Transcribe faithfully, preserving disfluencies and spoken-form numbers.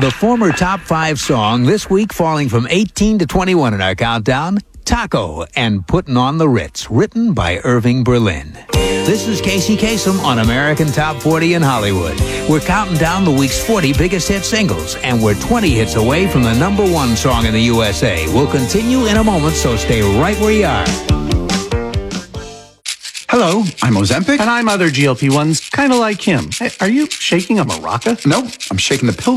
The former top five song this week falling from eighteen to twenty-one in our countdown, Taco and Puttin' on the Ritz, written by Irving Berlin. This is Casey Kasem on American Top forty in Hollywood. We're counting down the week's forty biggest hit singles, and we're twenty hits away from the number one song in the U S A. We'll continue in a moment, so stay right where you are. Hello, I'm Ozempic. And I'm other G L P ones, kind of like him. Hey, are you shaking a maraca? No, I'm shaking the pill